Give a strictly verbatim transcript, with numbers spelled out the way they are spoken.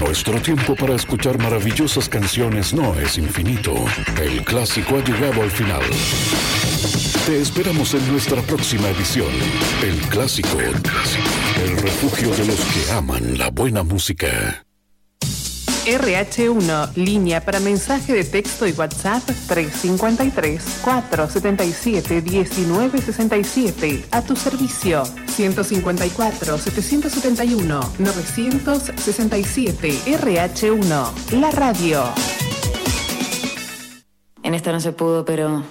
Nuestro tiempo para escuchar maravillosas canciones no es infinito. El clásico ha llegado al final. Te esperamos en nuestra próxima edición. El Clásico, el refugio de los que aman la buena música. R H uno, línea para mensaje de texto y WhatsApp tres cinco tres, cuatro siete siete, uno nueve seis siete. A tu servicio ciento cincuenta y cuatro, setecientos setenta y uno, novecientos sesenta y siete. R H uno, la radio. En esta no se pudo, pero